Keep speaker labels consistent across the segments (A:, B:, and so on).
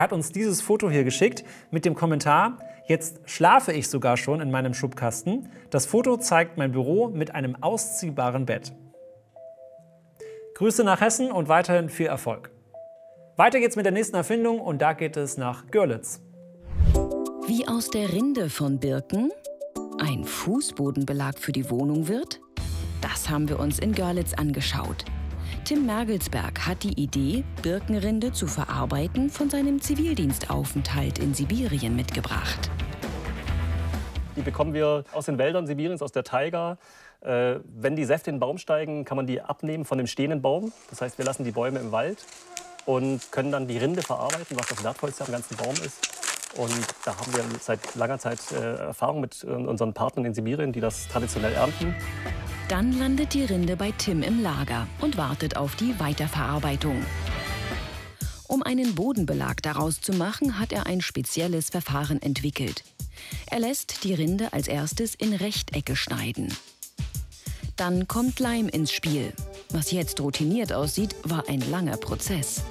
A: Hat uns dieses Foto hier geschickt mit dem Kommentar: Jetzt schlafe ich sogar schon in meinem Schubkasten. Das Foto zeigt mein Büro mit einem ausziehbaren Bett. Grüße nach Hessen und weiterhin viel Erfolg. Weiter geht's mit der nächsten Erfindung und da geht es nach Görlitz.
B: Wie aus der Rinde von Birken ein Fußbodenbelag für die Wohnung wird? Das haben wir uns in Görlitz angeschaut. Tim Mergelsberg hat die Idee, Birkenrinde zu verarbeiten, von seinem Zivildienstaufenthalt in Sibirien mitgebracht.
C: Die bekommen wir aus den Wäldern Sibiriens, aus der Taiga. Wenn die Säfte in den Baum steigen, kann man die abnehmen von dem stehenden Baum. Das heißt, wir lassen die Bäume im Wald und können dann die Rinde verarbeiten, was das Wertvollste am ganzen Baum ist. Und da haben wir seit langer Zeit Erfahrung mit unseren Partnern in Sibirien, die das traditionell ernten.
B: Dann landet die Rinde bei Tim im Lager und wartet auf die Weiterverarbeitung. Um einen Bodenbelag daraus zu machen, hat er ein spezielles Verfahren entwickelt. Er lässt die Rinde als erstes in Rechtecke schneiden. Dann kommt Leim ins Spiel. Was jetzt routiniert aussieht, war ein langer Prozess.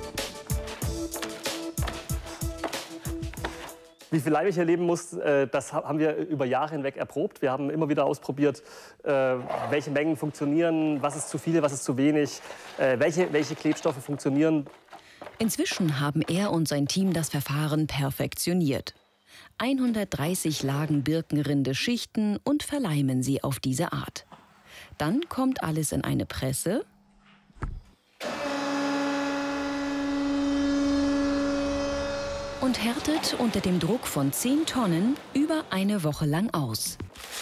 C: Wie viel Leim ich hier leben muss, das haben wir über Jahre hinweg erprobt. Wir haben immer wieder ausprobiert, welche Mengen funktionieren, was ist zu viel, was ist zu wenig, welche Klebstoffe funktionieren.
B: Inzwischen haben er und sein Team das Verfahren perfektioniert. 130 Lagen Birkenrinde schichten und verleimen sie auf diese Art. Dann kommt alles in eine Presse und härtet unter dem Druck von 10 Tonnen über eine Woche lang aus.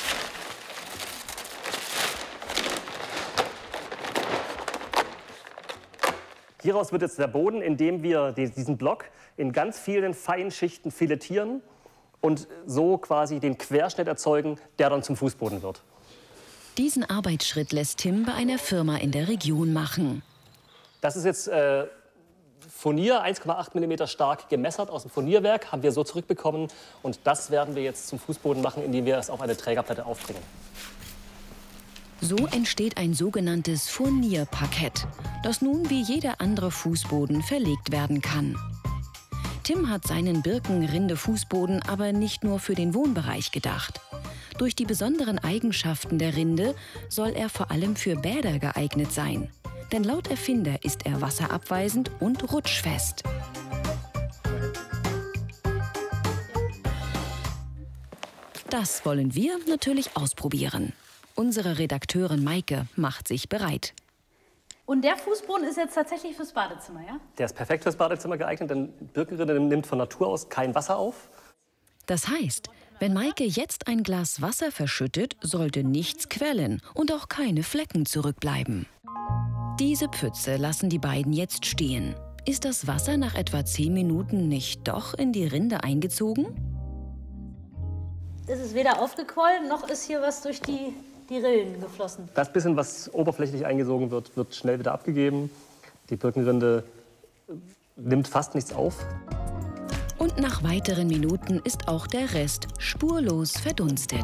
C: Hieraus wird jetzt der Boden, indem wir diesen Block in ganz vielen feinen Schichten filetieren und so quasi den Querschnitt erzeugen, der dann zum Fußboden wird.
B: Diesen Arbeitsschritt lässt Tim bei einer Firma in der Region machen.
C: Das ist jetzt Furnier, 1,8 mm stark gemessert aus dem Furnierwerk, haben wir so zurückbekommen. Und das werden wir jetzt zum Fußboden machen, indem wir es auf eine Trägerplatte aufbringen.
B: So entsteht ein sogenanntes Furnierparkett, das nun wie jeder andere Fußboden verlegt werden kann. Tim hat seinen Birkenrinde-Fußboden aber nicht nur für den Wohnbereich gedacht. Durch die besonderen Eigenschaften der Rinde soll er vor allem für Bäder geeignet sein. Denn laut Erfinder ist er wasserabweisend und rutschfest. Das wollen wir natürlich ausprobieren. Unsere Redakteurin Maike macht sich bereit.
D: Und der Fußboden ist jetzt tatsächlich fürs Badezimmer, ja?
C: Der ist perfekt fürs Badezimmer geeignet, denn Birkenrinde nimmt von Natur aus kein Wasser auf.
B: Das heißt, wenn Maike jetzt ein Glas Wasser verschüttet, sollte nichts quellen und auch keine Flecken zurückbleiben. Diese Pfütze lassen die beiden jetzt stehen. Ist das Wasser nach etwa 10 Minuten nicht doch in die Rinde eingezogen?
D: Es ist weder aufgequollen, noch ist hier was durch die Rillen geflossen.
C: Das bisschen, was oberflächlich eingesogen wird, wird schnell wieder abgegeben. Die Birkenrinde nimmt fast nichts auf.
B: Und nach weiteren Minuten ist auch der Rest spurlos verdunstet.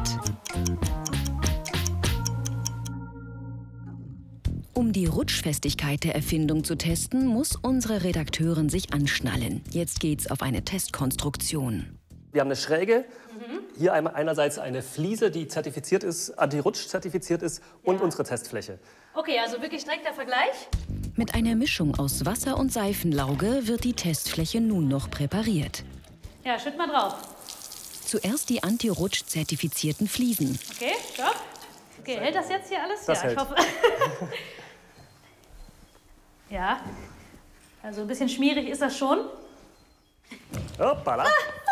B: Um die Rutschfestigkeit der Erfindung zu testen, muss unsere Redakteurin sich anschnallen. Jetzt geht's auf eine Testkonstruktion.
C: Wir haben eine Schräge. Hier einerseits eine Fliese, die zertifiziert ist, anti-rutsch zertifiziert ist, und unsere Testfläche.
D: Okay, also wirklich direkter Vergleich.
B: Mit einer Mischung aus Wasser und Seifenlauge wird die Testfläche nun noch präpariert.
D: Ja, schütt mal drauf.
B: Zuerst die anti-rutsch-zertifizierten Fliesen.
D: Okay, stopp. Okay, hält das jetzt hier alles?
C: Das
D: ja,
C: hält.
D: ich hoffe. Ja, also ein bisschen schmierig ist das schon.
C: Hoppala.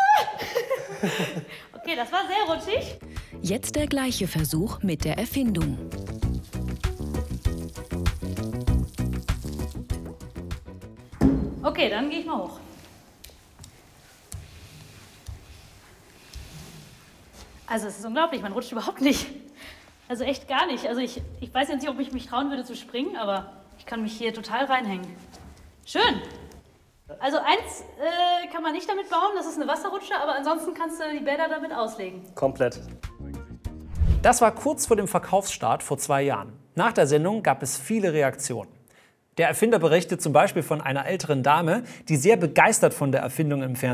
D: Okay, das war sehr rutschig.
B: Jetzt der gleiche Versuch mit der Erfindung.
D: Okay, dann gehe ich mal hoch. Also es ist unglaublich, man rutscht überhaupt nicht. Also echt gar nicht. Also ich weiß jetzt nicht, ob ich mich trauen würde zu springen, aber ich kann mich hier total reinhängen. Schön. Also eins kann man nicht damit bauen, das ist eine Wasserrutsche, aber ansonsten kannst du die Bäder damit auslegen.
C: Komplett.
A: Das war kurz vor dem Verkaufsstart vor 2 Jahren. Nach der Sendung gab es viele Reaktionen. Der Erfinder berichtet zum Beispiel von einer älteren Dame, die sehr begeistert von der Erfindung im Fernsehen